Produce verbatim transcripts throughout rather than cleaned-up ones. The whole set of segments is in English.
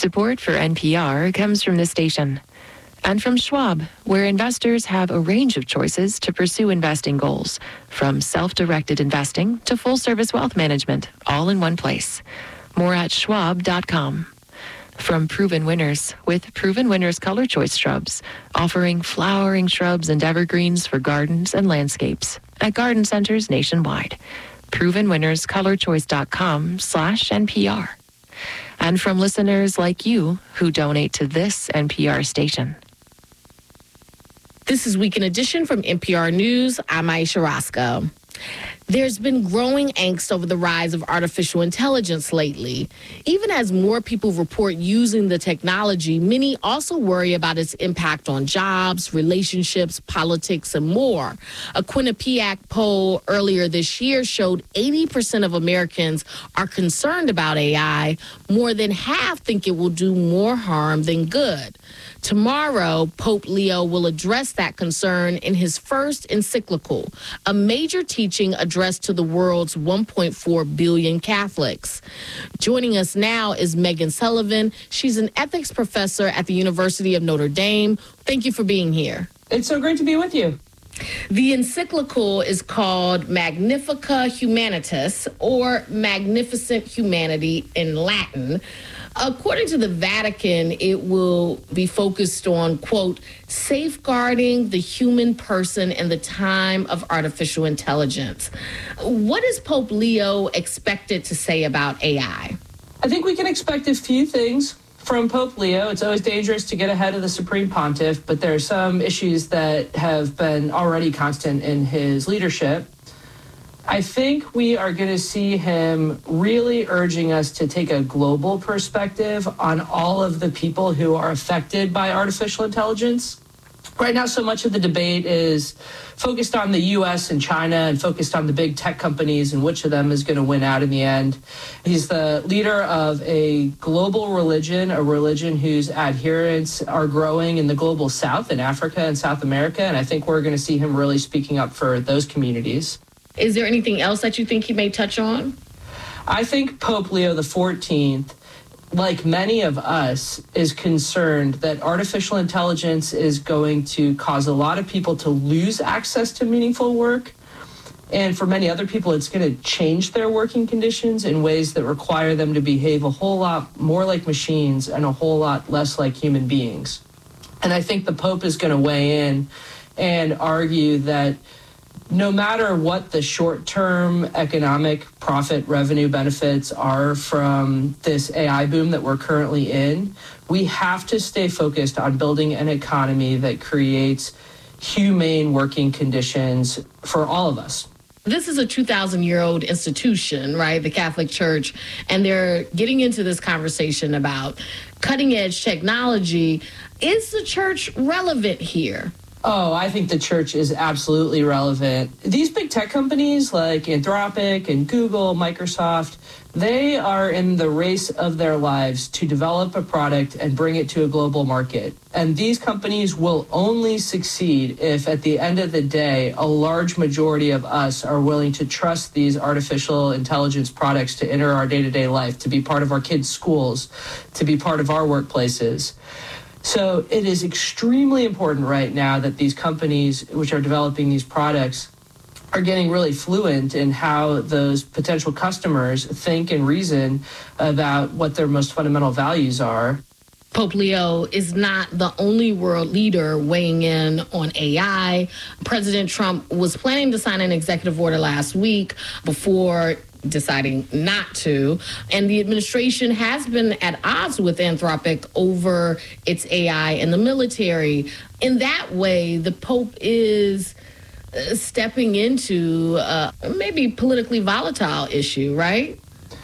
Support for N P R comes from this station and from Schwab, where investors have a range of choices to pursue investing goals, from self-directed investing to full-service wealth management, all in one place. More at schwab dot com. From Proven Winners, with Proven Winners Color Choice Shrubs, offering flowering shrubs and evergreens for gardens and landscapes at garden centers nationwide. proven winners color choice dot com slash N P R. And from listeners like you who donate to this N P R station. This is Weekend Edition from N P R News. I'm Aisha Roscoe. There's been growing angst over the rise of artificial intelligence lately. Even as more people report using the technology, many also worry about its impact on jobs, relationships, politics, and more. A Quinnipiac poll earlier this year showed eighty percent of Americans are concerned about A I. More than half think it will do more harm than good. Tomorrow, Pope Leo will address that concern in his first encyclical, a major teaching addressed to the world's one point four billion Catholics. Joining us now is Megan Sullivan. She's an ethics professor at the University of Notre Dame. Thank you for being here. It's so great to be with you. The encyclical is called Magnifica Humanitas, or Magnificent Humanity in Latin. According to the Vatican, it will be focused on, quote, safeguarding the human person in the time of artificial intelligence. What is Pope Leo expected to say about A I? I think we can expect a few things from Pope Leo. It's always dangerous to get ahead of the Supreme Pontiff, but there are some issues that have been already constant in his leadership. I think we are going to see him really urging us to take a global perspective on all of the people who are affected by artificial intelligence. Right now, so much of the debate is focused on the U S and China and focused on the big tech companies and which of them is going to win out in the end. He's the leader of a global religion, a religion whose adherents are growing in the global South, in Africa and South America. And I think we're going to see him really speaking up for those communities. Is there anything else that you think he may touch on? I think Pope Leo the fourteenth, like many of us, is concerned that artificial intelligence is going to cause a lot of people to lose access to meaningful work. And for many other people, it's going to change their working conditions in ways that require them to behave a whole lot more like machines and a whole lot less like human beings. And I think the Pope is going to weigh in and argue that no matter what the short-term economic profit revenue benefits are from this A I boom that we're currently in, we have to stay focused on building an economy that creates humane working conditions for all of us. This is a two thousand year old institution, right? The Catholic Church, and they're getting into this conversation about cutting edge technology. Is the church relevant here? Oh, I think the church is absolutely relevant. These big tech companies like Anthropic and Google, Microsoft, they are in the race of their lives to develop a product and bring it to a global market. And these companies will only succeed if at the end of the day, a large majority of us are willing to trust these artificial intelligence products to enter our day-to-day life, to be part of our kids' schools, to be part of our workplaces. So it is extremely important right now that these companies which are developing these products are getting really fluent in how those potential customers think and reason about what their most fundamental values are. Pope Leo is not the only world leader weighing in on A I. President Trump was planning to sign an executive order last week before deciding not to. And the administration has been at odds with Anthropic over its A I in the military. In that way, the Pope is uh, stepping into uh, maybe politically volatile issue, right?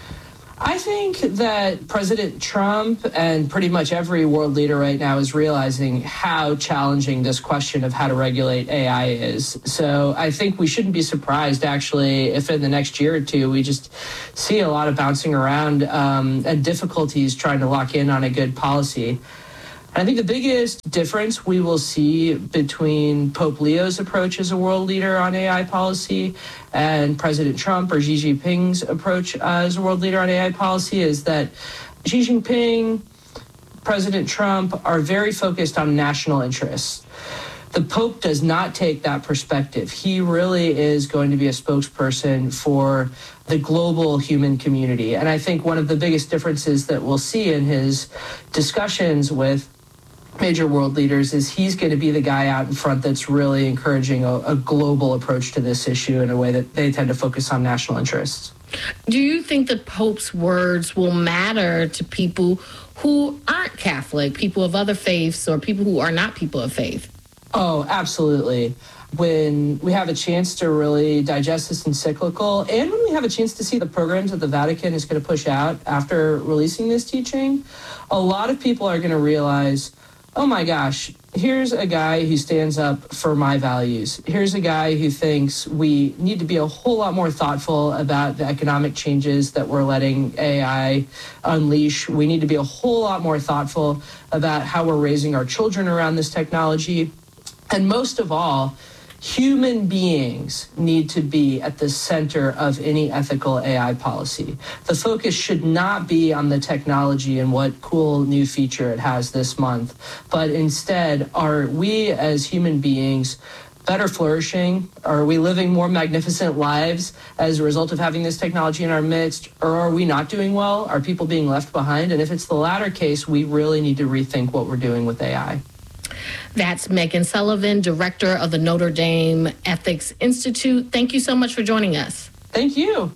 I think that President Trump and pretty much every world leader right now is realizing how challenging this question of how to regulate A I is. So I think we shouldn't be surprised, actually, if in the next year or two we just see a lot of bouncing around um, and difficulties trying to lock in on a good policy. I think the biggest difference we will see between Pope Leo's approach as a world leader on A I policy and President Trump or Xi Jinping's approach uh, as a world leader on A I policy is that Xi Jinping President Trump are very focused on national interests. The Pope does not take that perspective. He really is going to be a spokesperson for the global human community. And I think one of the biggest differences that we'll see in his discussions with major world leaders is he's going to be the guy out in front that's really encouraging a, a global approach to this issue in a way that they tend to focus on national interests. Do you think the Pope's words will matter to people who aren't Catholic, people of other faiths, or people who are not people of faith? Oh, absolutely. When we have a chance to really digest this encyclical, and when we have a chance to see the programs that the Vatican is going to push out after releasing this teaching, a lot of people are going to realize, oh my gosh, here's a guy who stands up for my values. Here's a guy who thinks we need to be a whole lot more thoughtful about the economic changes that we're letting A I unleash. We need to be a whole lot more thoughtful about how we're raising our children around this technology. And most of all, human beings need to be at the center of any ethical A I policy. The focus should not be on the technology and what cool new feature it has this month, but instead, are we as human beings better flourishing? Are we living more magnificent lives as a result of having this technology in our midst, or are we not doing well? Are people being left behind? And if it's the latter case, we really need to rethink what we're doing with A I. That's Megan Sullivan, director of the Notre Dame Ethics Institute. Thank you so much for joining us. Thank you.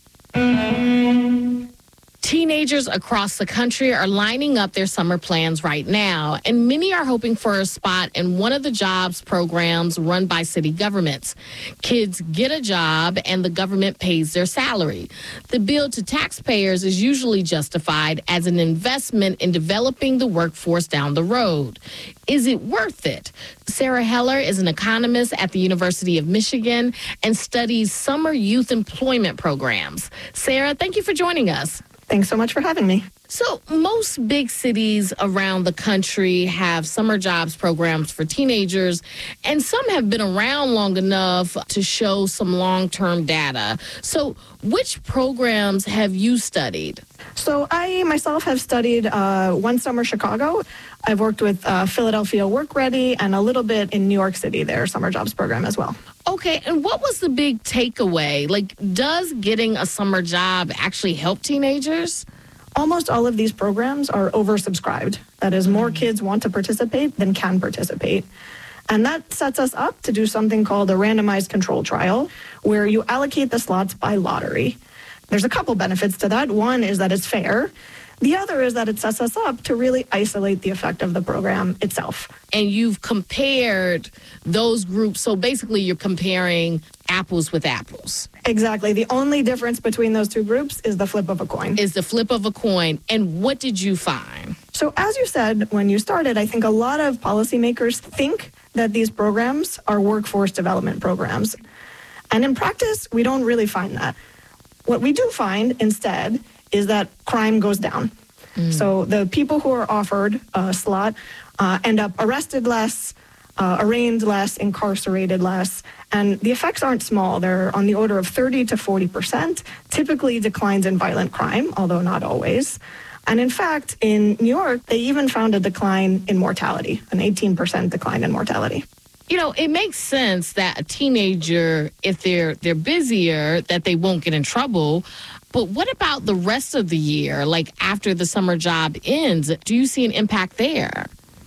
Teenagers across the country are lining up their summer plans right now, and many are hoping for a spot in one of the jobs programs run by city governments. Kids get a job and the government pays their salary. The bill to taxpayers is usually justified as an investment in developing the workforce down the road. Is it worth it? Sarah Heller is an economist at the University of Michigan and studies summer youth employment programs. Sarah, thank you for joining us. Thanks so much for having me. So most big cities around the country have summer jobs programs for teenagers, and some have been around long enough to show some long-term data. So which programs have you studied? So I myself have studied uh, one summer Chicago. I've worked with uh, Philadelphia Work Ready and a little bit in New York City, their summer jobs program as well. Okay, and what was the big takeaway? Like, does getting a summer job actually help teenagers? Almost all of these programs are oversubscribed. That is, more kids want to participate than can participate. And that sets us up to do something called a randomized control trial, where you allocate the slots by lottery. There's a couple benefits to that. One is that it's fair. The other is that it sets us up to really isolate the effect of the program itself. And you've compared those groups. So basically, you're comparing apples with apples. Exactly. The only difference between those two groups is the flip of a coin. Is the flip of a coin. And what did you find? So as you said when you started, I think a lot of policymakers think that these programs are workforce development programs. And in practice, we don't really find that. What we do find instead is that crime goes down. Mm. So the people who are offered a slot uh, end up arrested less, uh, arraigned less, incarcerated less. And the effects aren't small. They're on the order of thirty to forty percent, typically declines in violent crime, although not always. And in fact, in New York, they even found a decline in mortality, an eighteen percent decline in mortality. You know, it makes sense that a teenager, if they're they're busier, that they won't get in trouble. But what about the rest of the year? Like after the summer job ends, do you see an impact there?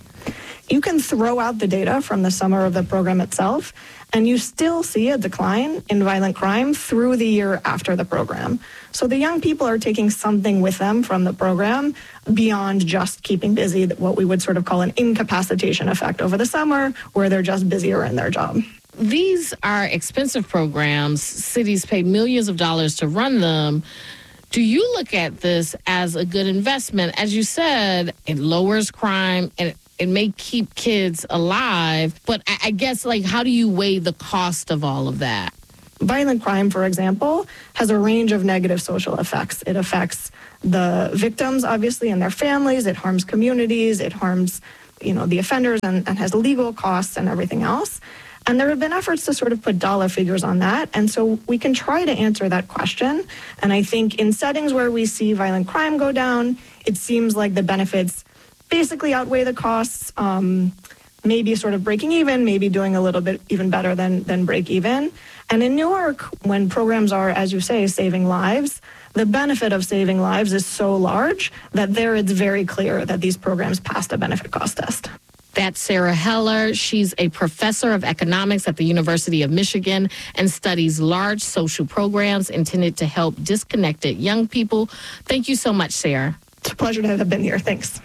You can throw out the data from the summer of the program itself, and you still see a decline in violent crime through the year after the program. So the young people are taking something with them from the program beyond just keeping busy, what we would sort of call an incapacitation effect over the summer, where they're just busier in their job. These are expensive programs. Cities pay millions of dollars to run them. Do you look at this as a good investment? As you said, it lowers crime and it, it may keep kids alive. But I, I guess, like, how do you weigh the cost of all of that? Violent crime, for example, has a range of negative social effects. It affects the victims, obviously, and their families. It harms communities. It harms, you know, the offenders and, and has legal costs and everything else. And there have been efforts to sort of put dollar figures on that. And so we can try to answer that question. And I think in settings where we see violent crime go down, it seems like the benefits basically outweigh the costs, um, maybe sort of breaking even, maybe doing a little bit even better than, than break even. And in Newark, when programs are, as you say, saving lives, the benefit of saving lives is so large that there it's very clear that these programs pass the benefit cost test. That's Sarah Heller. She's a professor of economics at the University of Michigan and studies large social programs intended to help disconnected young people. Thank you so much, Sarah. It's a pleasure to have been here. Thanks.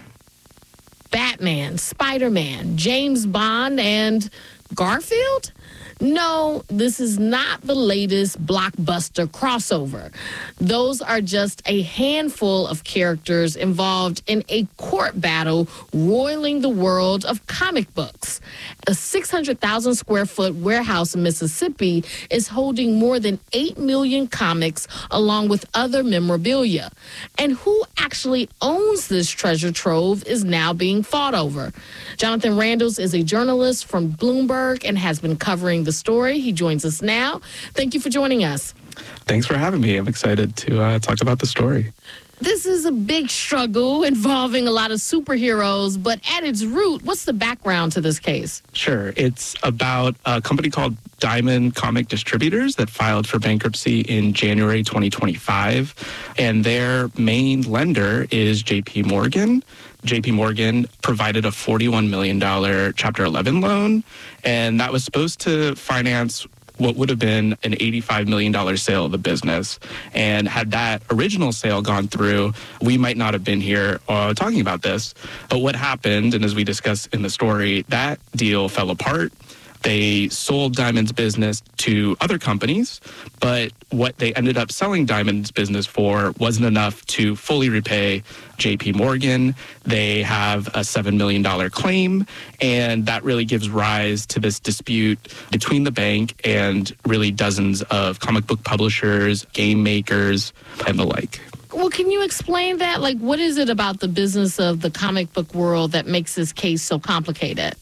Batman, Spider-Man, James Bond, and Garfield? No, this is not the latest blockbuster crossover. Those are just a handful of characters involved in a court battle roiling the world of comic books. A six hundred thousand square foot warehouse in Mississippi is holding more than eight million comics along with other memorabilia. And who actually owns this treasure trove is now being fought over. Jonathan Randles is a journalist from Bloomberg and has been covering the story. He joins us now. Thank you for joining us. Thanks for having me. I'm excited to uh, talk about the story. This is a big struggle involving a lot of superheroes, but at its root, what's the background to this case? Sure. It's about a company called Diamond Comic Distributors that filed for bankruptcy in January twenty twenty-five, and their main lender is J P Morgan. J P Morgan provided a forty-one million dollars Chapter eleven loan, and that was supposed to finance what would have been an eighty-five million dollars sale of the business. And had that original sale gone through, we might not have been here uh, talking about this. But what happened, and as we discuss in the story, that deal fell apart. They sold Diamond's business to other companies, but what they ended up selling Diamond's business for wasn't enough to fully repay J P Morgan. They have a seven million dollars claim, and that really gives rise to this dispute between the bank and really dozens of comic book publishers, game makers, and the like. Well, can you explain that? Like, what is it about the business of the comic book world that makes this case so complicated?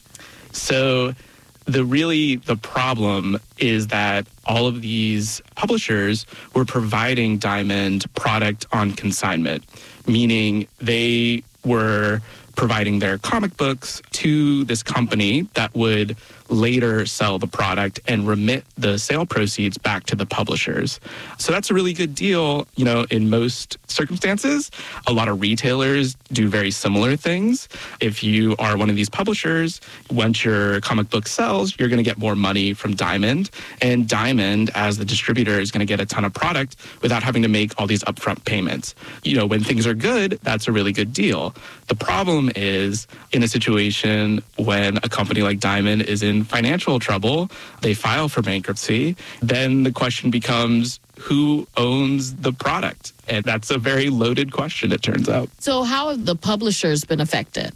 So the really the problem is that all of these publishers were providing Diamond product on consignment, meaning they were providing their comic books to this company that would later sell the product and remit the sale proceeds back to the publishers. So that's a really good deal, you know, in most circumstances. A lot of retailers do very similar things. If you are one of these publishers, once your comic book sells, you're going to get more money from Diamond. And Diamond, as the distributor, is going to get a ton of product without having to make all these upfront payments. You know, when things are good, that's a really good deal. The problem is in a situation when a company like Diamond is in financial trouble, they file for bankruptcy, then the question becomes, who owns the product? And that's a very loaded question, it turns out. So how have the publishers been affected?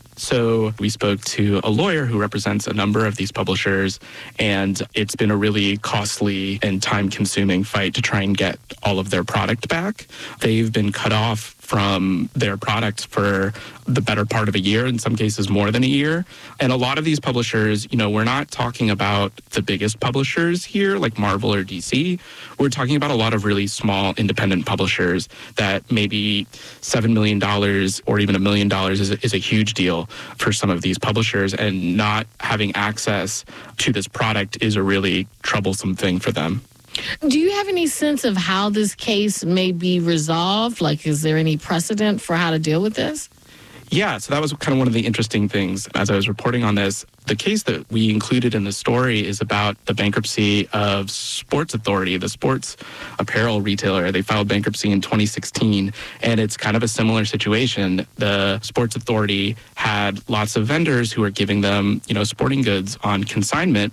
So we spoke to a lawyer who represents a number of these publishers, and it's been a really costly and time-consuming fight to try and get all of their product back. They've been cut off from their products for the better part of a year, in some cases more than a year. And a lot of these publishers, you know, we're not talking about the biggest publishers here, like Marvel or D C. We're talking about a lot of really small independent publishers that maybe seven million dollars or even a million dollars is, is a huge deal for some of these publishers, and not having access to this product is a really troublesome thing for them. Do you have any sense of how this case may be resolved? Like, is there any precedent for how to deal with this? Yeah, so that was kind of one of the interesting things as I was reporting on this. The case that we included in the story is about the bankruptcy of Sports Authority, the sports apparel retailer. They filed bankruptcy in twenty sixteen, and it's kind of a similar situation. The Sports Authority had lots of vendors who were giving them, you know, sporting goods on consignment,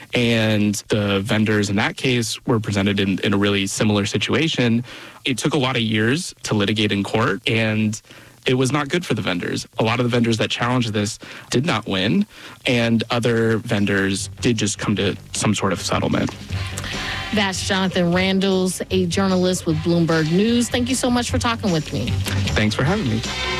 and the vendors in that case were presented in, in a really similar situation. It took a lot of years to litigate in court, and it was not good for the vendors. A lot of the vendors that challenged this did not win, and other vendors did just come to some sort of settlement. That's Jonathan Randles, a journalist with Bloomberg News. Thank you so much for talking with me. Thanks for having me.